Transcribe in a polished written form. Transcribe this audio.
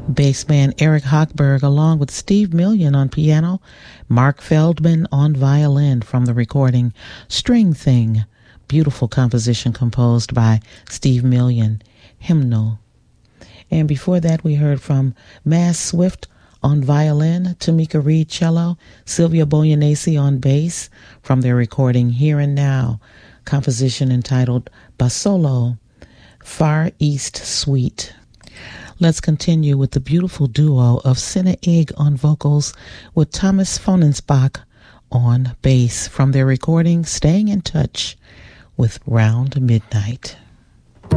Bassman Eric Hochberg along with Steve Million on piano, Mark Feldman on violin from the recording String Thing, beautiful composition composed by Steve Million, Hymnal. And before that we heard from Mass Swift on violin, Tamika Reed cello, Sylvia Boyanese on bass from their recording Here and Now, composition entitled Basolo, Far East Suite. Let's continue with the beautiful duo of Sinna Egg on vocals with Thomas Fonensbach on bass from their recording Staying in Touch with Round Midnight.